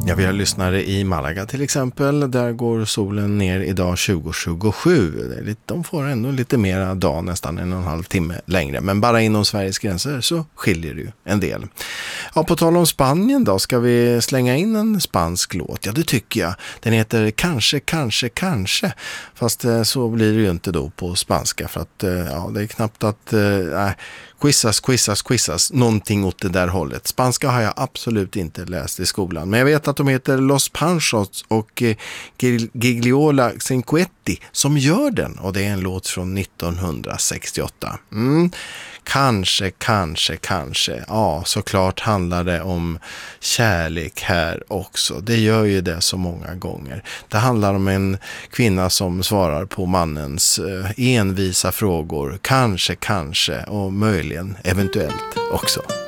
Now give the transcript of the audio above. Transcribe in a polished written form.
Ja, vi har lyssnare i Malaga till exempel. Där går solen ner idag 20:27. De får ändå lite mera dag, nästan 1,5 timme längre. Men bara inom Sveriges gränser så skiljer det ju en del. Ja, på tal om Spanien då, ska vi slänga in en spansk låt? Ja, det tycker jag. Den heter Kanske. Fast så blir det ju inte då på spanska, för att ja, det är knappt att... Quizas, någonting åt det där hållet. Spanska har jag absolut inte läst i skolan, men jag vet att de heter Los Panchos och Gigliola Cinquetti som gör den, och det är en låt från 1968. Kanske. Ja, såklart handlar det om kärlek här också. Det gör ju det så många gånger. Det handlar om en kvinna som svarar på mannens envisa frågor. Kanske och möjligen, eventuellt också.